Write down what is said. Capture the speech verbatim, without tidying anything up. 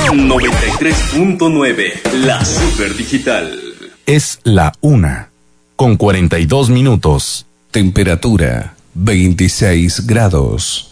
noventa y tres punto nueve, la Super Digital. Es la una, con cuarenta y dos minutos. Temperatura veintiséis grados.